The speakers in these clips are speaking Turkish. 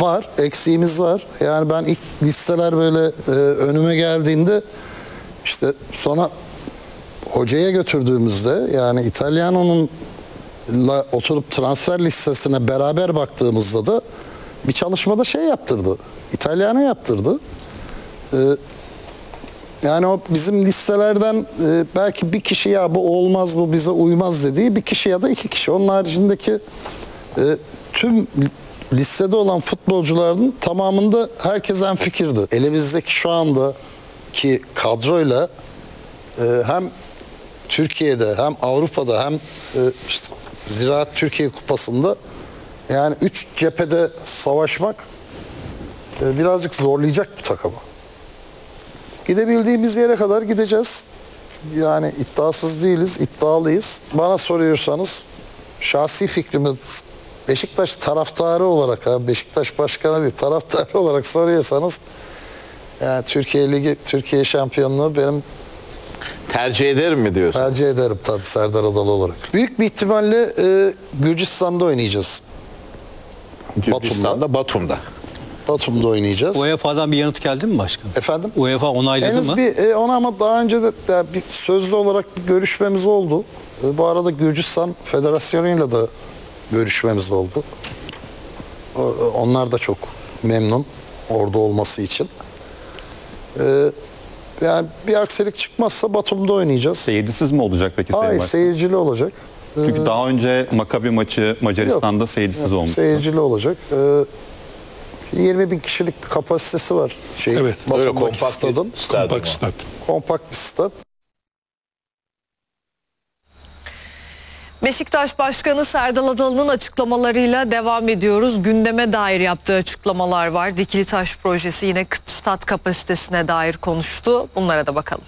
var, eksiğimiz var. Yani ben ilk listeler böyle önüme geldiğinde işte sonra hocaya götürdüğümüzde yani İtalyano'nun oturup transfer listesine beraber baktığımızda da bir çalışmada şey yaptırdı. İtalyano yaptırdı. Yani o bizim listelerden belki bir kişi ya bu olmaz, bu bize uymaz dediği bir kişi ya da iki kişi. Onun haricindeki tüm listede olan futbolcuların tamamında herkes hemfikirdi. Elimizdeki şu andaki kadroyla hem Türkiye'de hem Avrupa'da hem işte Ziraat Türkiye Kupası'nda yani 3 cephede savaşmak birazcık zorlayacak bu takımı. Gidebildiğimiz yere kadar gideceğiz. Yani iddiasız değiliz, iddialıyız. Bana soruyorsanız şahsi fikrimiz Beşiktaş taraftarı olarak, Beşiktaş başkanı değil, taraftarı olarak soruyorsanız yani Türkiye Ligi, Türkiye şampiyonluğu benim tercih ederim mi diyorsun? tercih ederim tabii Serdar Adalı olarak. Büyük bir ihtimalle Gürcistan'da oynayacağız. Gürcistan'da, Batum'da. Batum'da oynayacağız. UEFA'dan bir yanıt geldi mi başkan? Efendim? UEFA onayladı Henüz mı? bir ona ama daha önce de bir sözlü olarak bir görüşmemiz oldu. Bu arada Gürcistan Federasyonu'yla da görüşmemiz oldu. Onlar da çok memnun orada olması için. Yani bir aksilik çıkmazsa Batum'da oynayacağız. Seyircisiz mi olacak peki Sayın Hayır, Başkan? seyircili olacak. Çünkü daha önce Maccabi maçı Macaristan'da seyircisiz olmuştu. Seyircili olacak. 20 bin kişilik bir kapasitesi var. Evet, böyle Batum'daki kompakt stadın. Kompakt stat. Kompakt bir stad. Beşiktaş Başkanı Serdal Adalı'nın açıklamalarıyla devam ediyoruz. Gündeme dair yaptığı açıklamalar var. Dikili Taş projesi yine stat kapasitesine dair konuştu. Bunlara da bakalım.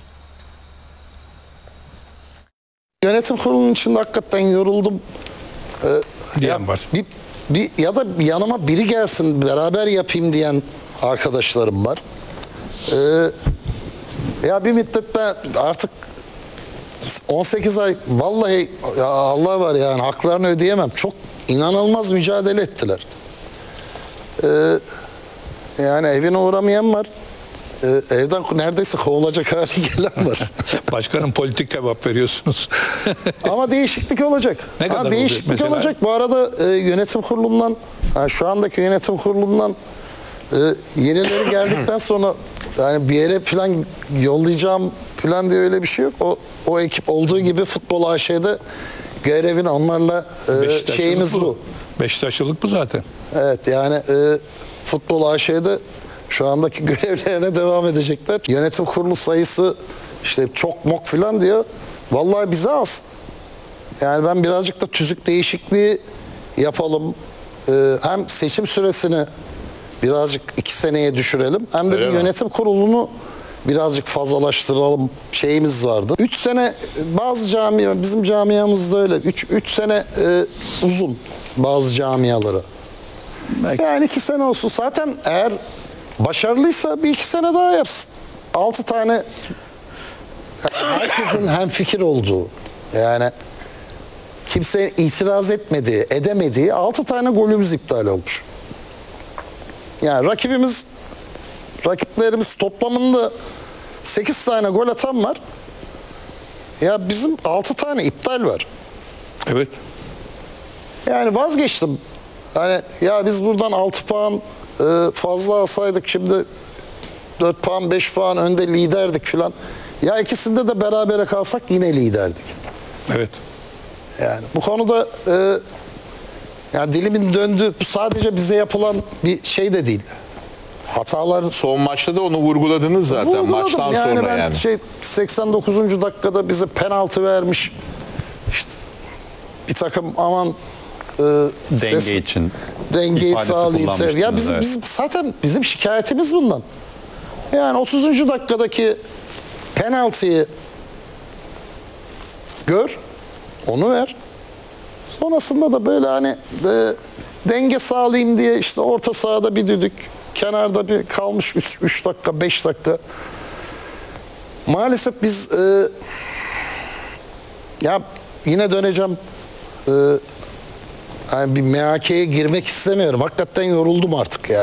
Yönetim kurulunun içinde hakikaten yoruldum. Diyen var. Ya da yanıma biri gelsin beraber yapayım diyen arkadaşlarım var. Ya bir müddet ben artık 18 ay vallahi ya Allah var yani haklarını ödeyemem. Çok inanılmaz mücadele ettiler. Yani evine uğramayan var. Evden neredeyse kovulacak hale gelen var. Başkanım politik cevap veriyorsunuz. Ama değişiklik olacak. Ne kadar değişiklik olacak mesela? olacak. Bu arada yönetim kurulundan şu andaki yönetim kurulundan yenileri geldikten sonra yani bir yere falan yollayacağım falan diye öyle bir şey yok. O ekip olduğu gibi Futbol AŞ'de görevini onlarla şeyimiz bu. Beşiktaşlılık bu zaten. Evet yani Futbol AŞ'de şu andaki görevlerine devam edecekler. Yönetim kurulu sayısı işte çok mok falan diyor. Vallahi bize az. Yani ben birazcık da tüzük değişikliği yapalım. Hem seçim süresini birazcık 2 seneye düşürelim. Hem de bir yönetim kurulunu birazcık fazlalaştıralım şeyimiz vardı. 3 sene bazı camia, bizim camiamızda öyle. 3 sene uzun bazı camialara. Yani 2 sene olsun. Zaten eğer başarılıysa bir 2 sene daha yapsın. 6 tane herkesin hemfikir olduğu yani kimse itiraz etmediği, edemediği 6 tane golümüz iptal olmuş. Yani rakiplerimiz toplamında 8 tane gol atan var. Ya bizim 6 tane iptal var. Evet. Yani vazgeçtim. Hani ya biz buradan 6 puan fazla alsaydık şimdi 4 puan 5 puan önde liderdik filan. Ya ikisinde de berabere kalsak yine liderdik. Evet. Yani bu konuda yani dilimin döndü. Bu sadece bize yapılan bir şey de değil. Hatalar Son maçta da onu vurguladınız zaten vurguladım. maçtan Yani sonra ben yani. 89. dakikada bize penaltı vermiş. İşte bir takım aman Denge için. dengeyi ifadesi sağlayayım. Ya kullanmıştınız, evet. bizim zaten bizim şikayetimiz bundan. Yani 30. dakikadaki penaltıyı gör, onu ver. Sonrasında da böyle hani denge sağlayayım diye işte orta sahada bir düdük, kenarda bir kalmış 3 dakika, 5 dakika. Maalesef biz ya yine döneceğim yani bir MHK'ye girmek istemiyorum. Hakikaten yoruldum artık ya.